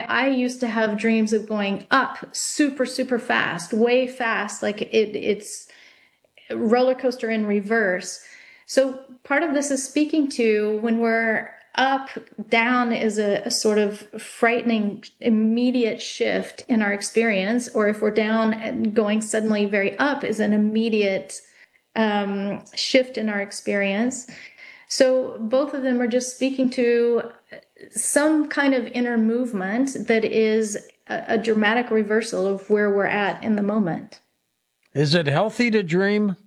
I used to have dreams of going up super, super fast, way fast, like it's roller coaster in reverse. So part of this is speaking to when we're up, down is a sort of frightening, immediate shift in our experience, or if we're down and going suddenly very up is an immediate shift in our experience. So both of them are just speaking to some kind of inner movement that is a dramatic reversal of where we're at in the moment. Is it healthy to dream?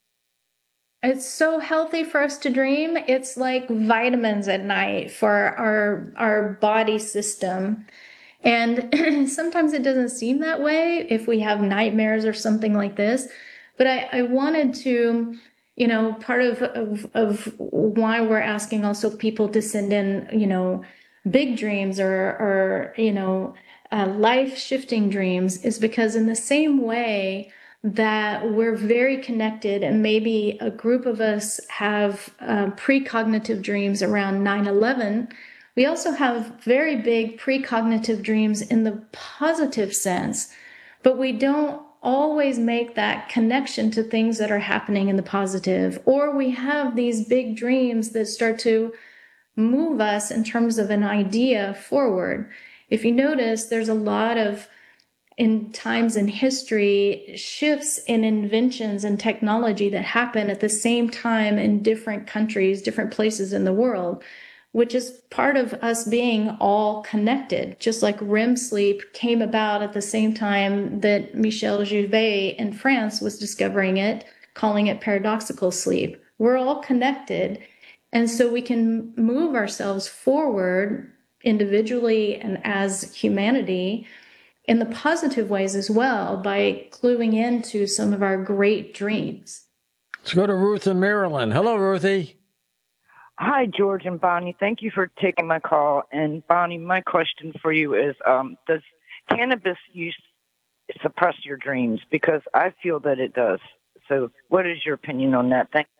It's so healthy for us to dream. It's like vitamins at night for our body system. And sometimes it doesn't seem that way if we have nightmares or something like this. But I wanted to, part of why we're asking also people to send in, big dreams or life-shifting dreams is because in the same way that we're very connected, and maybe a group of us have precognitive dreams around 9/11, we also have very big precognitive dreams in the positive sense, but we don't always make that connection to things that are happening in the positive, or we have these big dreams that start to move us in terms of an idea forward. If you notice, there's a lot of, in times in history, shifts in inventions and technology that happen at the same time in different countries, different places in the world, which is part of us being all connected. Just like REM sleep came about at the same time that Michel Jouvet in France was discovering it, calling it paradoxical sleep. We're all connected. And so we can move ourselves forward individually and as humanity in the positive ways as well by cluing into some of our great dreams. Let's go to Ruth in Maryland. Hello, Ruthie. Hi, George and Bonnie. Thank you for taking my call. And Bonnie, my question for you is, does cannabis use suppress your dreams? Because I feel that it does. So what is your opinion on that? Thank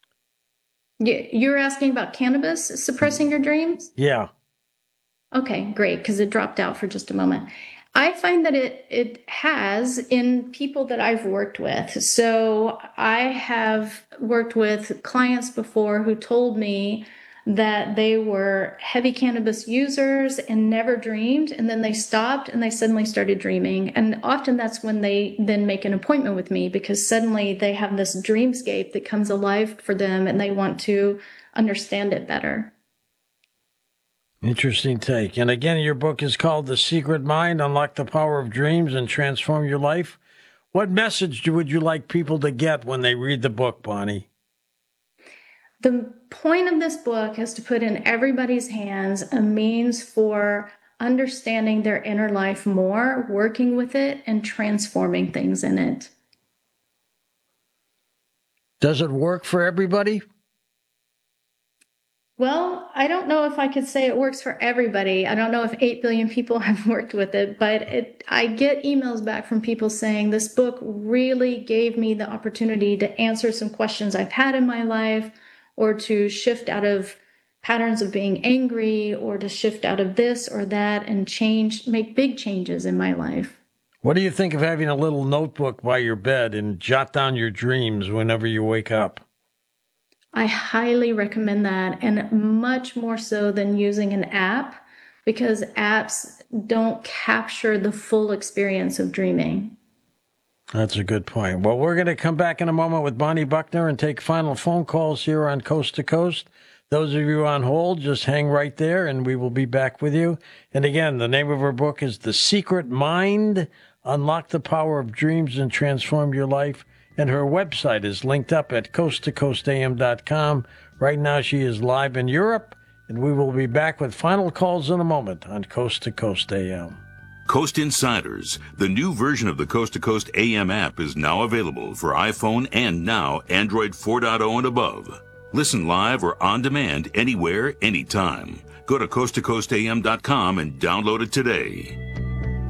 you. You're asking about cannabis suppressing your dreams? Yeah. Okay, great, because it dropped out for just a moment. I find that it has in people that I've worked with. So I have worked with clients before who told me that they were heavy cannabis users and never dreamed, and then they stopped and they suddenly started dreaming. And often that's when they then make an appointment with me, because suddenly they have this dreamscape that comes alive for them and they want to understand it better. Interesting take. And again, your book is called The Secret Mind, Unlock the Power of Dreams and Transform Your Life. What message would you like people to get when they read the book, Bonnie? The point of this book is to put in everybody's hands a means for understanding their inner life more, working with it, and transforming things in it. Does it work for everybody? Well, I don't know if I could say it works for everybody. I don't know if 8 billion people have worked with it, but I get emails back from people saying this book really gave me the opportunity to answer some questions I've had in my life, or to shift out of patterns of being angry, or to shift out of this or that and make big changes in my life. What do you think of having a little notebook by your bed and jot down your dreams whenever you wake up? I highly recommend that, and much more so than using an app, because apps don't capture the full experience of dreaming. That's a good point. Well, we're going to come back in a moment with Bonnie Buckner and take final phone calls here on Coast to Coast. Those of you on hold, just hang right there, and we will be back with you. And again, the name of her book is The Secret Mind, Unlock the Power of Dreams and Transform Your Life. And her website is linked up at coasttocoastam.com. Right now she is live in Europe, and we will be back with final calls in a moment on Coast to Coast AM. Coast Insiders, the new version of the Coast to Coast AM app, is now available for iPhone and now Android 4.0 and above. Listen live or on demand anywhere, anytime. Go to coasttocoastam.com and download it today.